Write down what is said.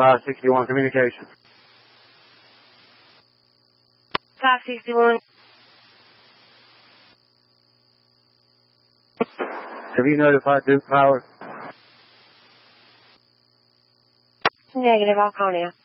561 communication. 561. Have you notified Duke Power? Negative, I'll call now.